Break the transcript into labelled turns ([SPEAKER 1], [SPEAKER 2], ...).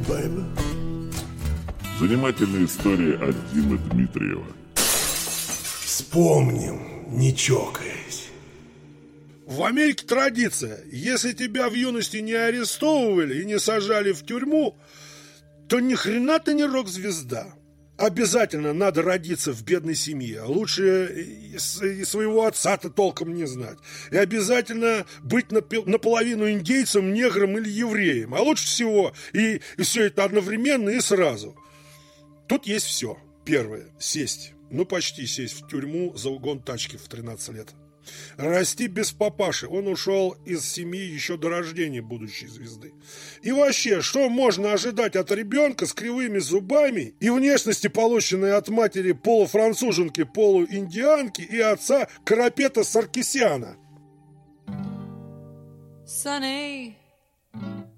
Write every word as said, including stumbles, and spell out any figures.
[SPEAKER 1] baby.
[SPEAKER 2] Занимательная история от Димы Дмитриева.
[SPEAKER 1] Вспомним, не чокаясь.
[SPEAKER 3] В Америке традиция. Если тебя в юности не арестовывали и не сажали в тюрьму, то ни хрена ты не рок-звезда. Обязательно надо родиться в бедной семье. Лучше и своего отца-то толком не знать. И обязательно быть наполовину индейцем, негром или евреем. А лучше всего и, и все это одновременно и сразу. Тут есть все. Первое. Сесть. Ну, почти сесть в тюрьму за угон тачки в тринадцать лет. Расти без папаши. Он ушел из семьи еще до рождения будущей звезды. И вообще, что можно ожидать от ребенка с кривыми зубами и внешности, полученной от матери полуфранцуженки, полуиндианки и отца Карапета Саркисяна?
[SPEAKER 4] Sunny,